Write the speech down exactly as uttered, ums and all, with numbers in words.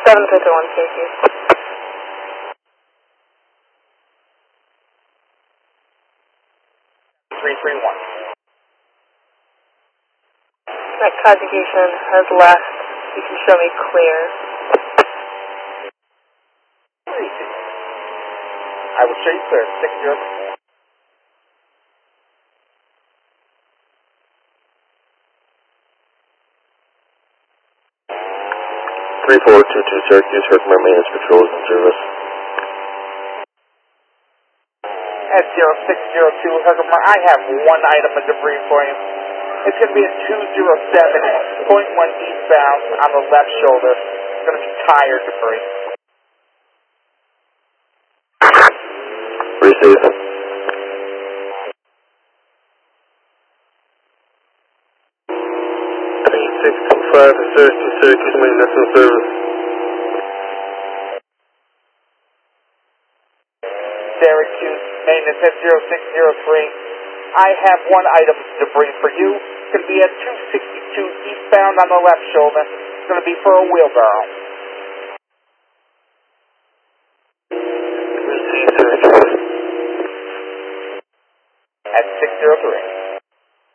seven fifty-one, thank you. three three one. That conjugation has left. You can show me clear. I will show you clear. six zero. three four two two Syracuse, Herkimer Maintenance Patrol is in service. At zero six zero two, Herkimer, I have one item of debris for you. It's going to be a two zero seven point one eastbound on the left shoulder. It's going to be tire debris. Receive. three six two five to Syracuse, Syracuse Maintenance in service. Syracuse Maintenance at zero six zero three. I have one item of debris for you. It's going to be at two sixty-two eastbound on the left shoulder. It's going to be for a wheelbarrow. Receive, Syracuse. At six zero three.